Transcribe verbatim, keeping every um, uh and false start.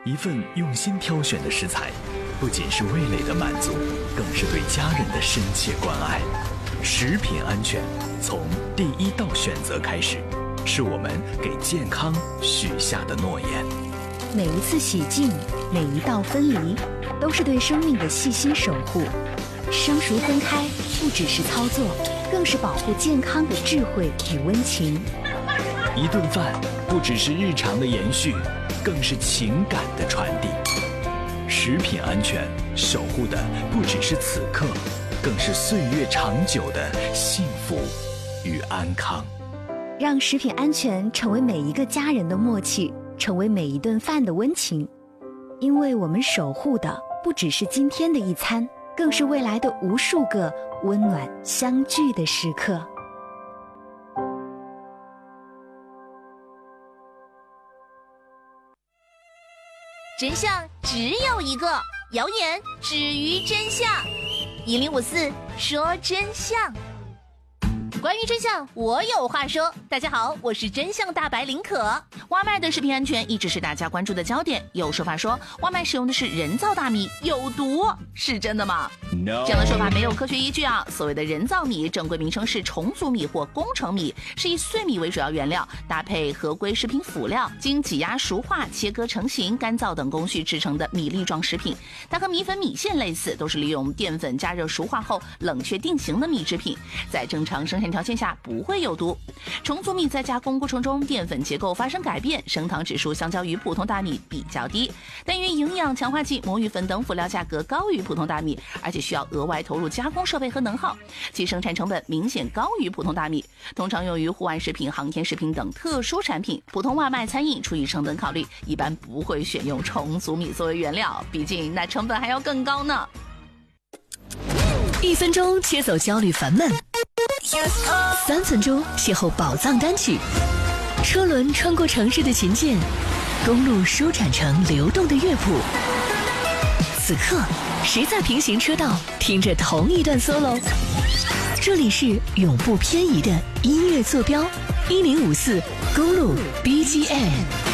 一份用心挑选的食材，不仅是味蕾的满足，更是对家人的深切关爱。食品安全从第一道选择开始，是我们给健康许下的诺言。 每一次洗净，每一道分离，都是对生命的细心守护。生熟分开不只是操作，更是保护健康的智慧与温情。 一顿饭不只是日常的延续，更是情感的传递。食品安全守护的不只是此刻，更是岁月长久的幸福与安康。 让食品安全成为每一个家人的默契，成为每一顿饭的温情。因为我们守护的不只是今天的一餐，更是未来的无数个温暖相聚的时刻。 真相只有一个，谣言止于真相。一零五四说真相。关于真相，我有话说。大家好，我是真相大白林可。外卖的食品安全一直是大家关注的焦点。有说法说外卖使用的是人造大米，有毒，是真的吗？ No. 这样的说法没有科学依据啊。所谓的人造米，正规名称是重组米或工程米，是以碎米为主要原料，搭配合规食品辅料，经挤压熟化、切割成型、干燥等工序制成的米粒状食品。它和米粉、米线类似，都是利用淀粉加热熟化后冷却定型的米制品，在正常生产条件下不会有毒。重组米在加工过程中淀粉结构发生改变，升糖指数相较于普通大米比较低，但因为营养强化剂、魔芋粉等辅料价格高于普通大米，而且需要额外投入加工设备和能耗，其生产成本明显高于普通大米，通常用于户外食品、航天食品等特殊产品。普通外卖餐饮出于成本考虑，一般不会选用重组米作为原料，毕竟那成本还要更高呢。 一分钟切走焦虑烦闷，三分钟邂逅宝藏单曲，车轮穿过城市的琴键，公路舒展成流动的乐谱。此刻谁在平行车道听着同一段 solo？ 这里是永不偏移的音乐坐标一零五四公路 B G M。